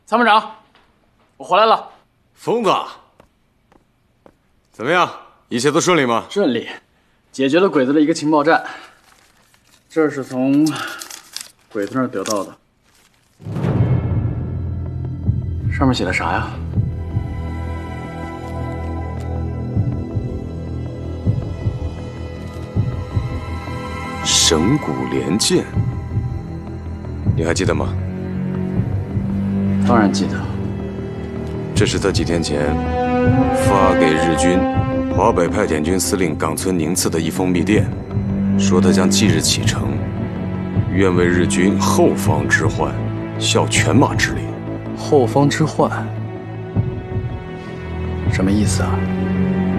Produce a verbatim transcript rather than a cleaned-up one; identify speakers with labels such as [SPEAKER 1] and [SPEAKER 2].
[SPEAKER 1] 参谋长，我回来了。
[SPEAKER 2] 疯子，怎么样？一切都顺利吗？
[SPEAKER 1] 顺利，解决了鬼子的一个情报站。这是从鬼子那儿得到的，上面写的啥呀？
[SPEAKER 2] 神谷连剑，你还记得吗？
[SPEAKER 1] 当然记得。
[SPEAKER 2] 这是他几天前发给日军华北派遣军司令冈村宁次的一封密电，说他将即日启程，愿为日军后方之患效犬马之力。
[SPEAKER 1] 后方之患，什么意思啊？